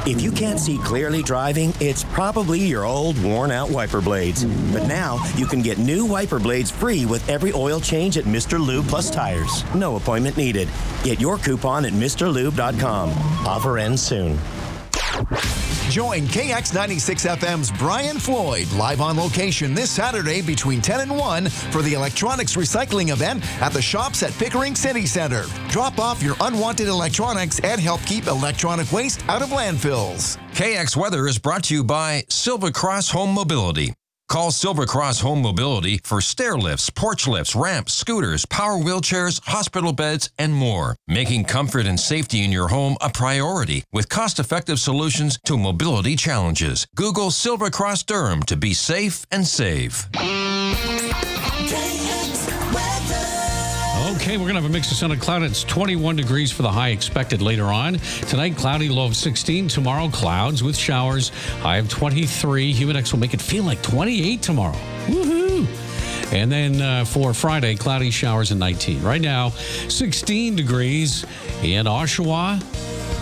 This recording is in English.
If you can't see clearly driving, it's probably your old, worn-out wiper blades. But now, you can get new wiper blades free with every oil change at Mr. Lube Plus Tires. No appointment needed. Get your coupon at MrLube.com. Offer ends soon. Join KX96 FM's Brian Floyd live on location this Saturday between 10 and 1 for the electronics recycling event at the shops at Pickering City Center. Drop off your unwanted electronics and help keep electronic waste out of landfills. KX Weather is brought to you by Silver Cross Home Mobility. Call Silver Cross Home Mobility for stair lifts, porch lifts, ramps, scooters, power wheelchairs, hospital beds, and more. Making comfort and safety in your home a priority with cost-effective solutions to mobility challenges. Google Silver Cross Durham to be safe and save. Okay, we're going to have a mix of sun and cloud. It's 21 degrees for the high expected later on. Tonight, cloudy, low of 16. Tomorrow, clouds with showers, high of 23. Humidex will make it feel like 28 tomorrow. Woohoo! And then for Friday, cloudy showers and 19. Right now, 16 degrees in Oshawa.